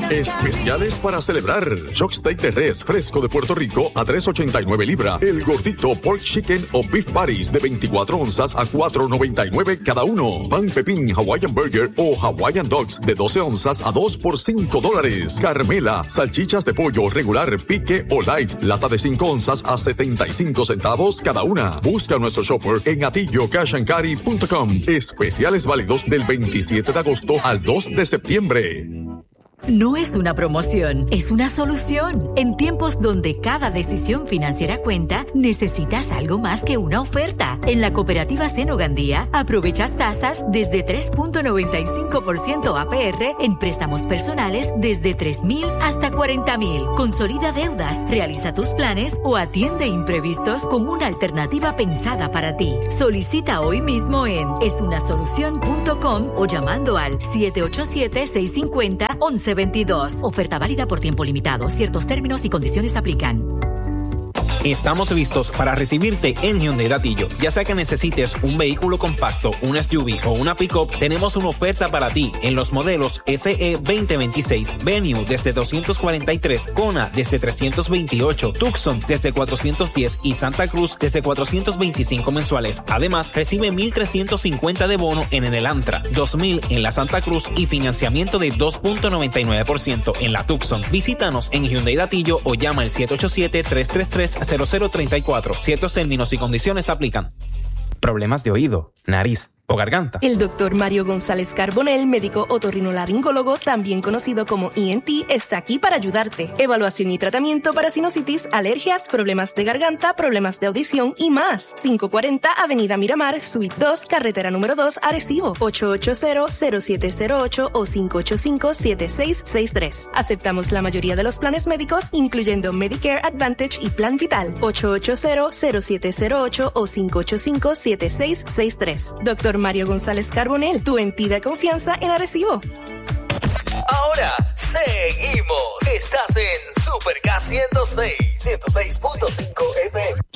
Especiales para celebrar. Chuck Steak de res fresco de Puerto Rico a $3.89 libra. El gordito Pork Chicken o Beef Patties de 24 onzas a $4.99 cada uno. Pan Pepín Hawaiian Burger o Hawaiian Dogs de 12 onzas a $2 por $5. Carmela, salchichas de pollo regular, pique o light, lata de 5 onzas a 75 centavos cada una. Busca nuestro shopper en atillocashandcarry.com. Especiales válidos del 27 de agosto al 2 de septiembre. No es una promoción, es una solución. En tiempos donde cada decisión financiera cuenta, necesitas algo más que una oferta. En la Cooperativa Seno Gandía, aprovechas tasas desde 3.95% APR en préstamos personales desde $3,000 hasta $40,000. Consolida deudas, realiza tus planes o atiende imprevistos con una alternativa pensada para ti. Solicita hoy mismo en esunasolucion.com o llamando al 787-650-1122. Oferta válida por tiempo limitado. Ciertos términos y condiciones aplican. Estamos listos para recibirte en Hyundai Datillo. Ya sea que necesites un vehículo compacto, un SUV o una pick-up, tenemos una oferta para ti en los modelos SE 2026, Venue desde $243, Kona desde $328, Tucson desde $410 y Santa Cruz desde $425 mensuales. Además, recibe $1,350 de bono en el Elantra, $2,000 en la Santa Cruz y financiamiento de 2.99% en la Tucson. Visítanos en Hyundai Datillo o llama al 787-333-0034. Ciertos términos y condiciones aplican. Problemas de oído, nariz o garganta. El doctor Mario González Carbonell, médico otorrinolaringólogo, también conocido como ENT, está aquí para ayudarte. Evaluación y tratamiento para sinusitis, alergias, problemas de garganta, problemas de audición y más. 540 Avenida Miramar, Suite 2, carretera número 2, Arecibo. 880-0708 o 585-7663. Aceptamos la mayoría de los planes médicos, incluyendo Medicare Advantage y Plan Vital. 880-0708 o 585-7663. Doctor Mario González Carbonell, tu entidad de confianza en Arecibo. Ahora seguimos. Estás en Super K 106.5 FM.